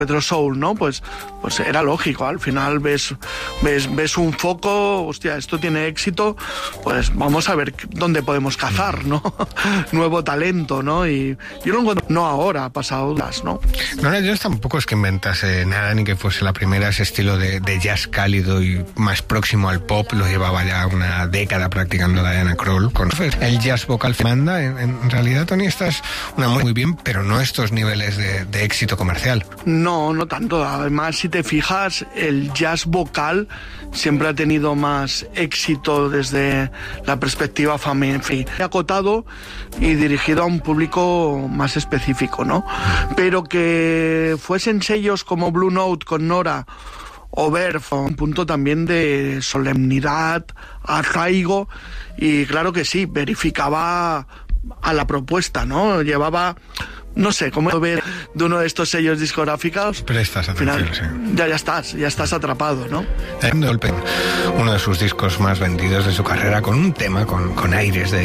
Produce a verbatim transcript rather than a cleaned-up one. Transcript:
Retro Soul, ¿no? Pues, pues era lógico, al final ves, ves, ves un foco, hostia, esto tiene éxito, pues vamos a ver dónde podemos cazar, ¿no? Nuevo talento, ¿no? Y yo lo encuentro, no ahora, ha pasado las, ¿no? Nora Jones tampoco es que inventase nada ni que fuese la primera, ese estilo de, de jazz cálido y más próximo al pop, lo llevaba ya una década practicando Diana Krall. Con el jazz vocal manda, en, en realidad, Tony, estás una muy, muy bien, pero no estos niveles de, de éxito comercial. No. No, no tanto. Además, si te fijas, el jazz vocal siempre ha tenido más éxito desde la perspectiva femenina, acotado y dirigido a un público más específico, ¿no? Pero que fuesen sellos como Blue Note con Nora o Verve, un punto también de solemnidad, arraigo, y claro que sí, verificaba a la propuesta, ¿no? Llevaba... No sé, cómo ver de uno de estos sellos discográficos. Prestas atención, al final, sí. Ya, ya estás, ya estás atrapado, ¿no? Uno de sus discos más vendidos de su carrera, con un tema con, con aires de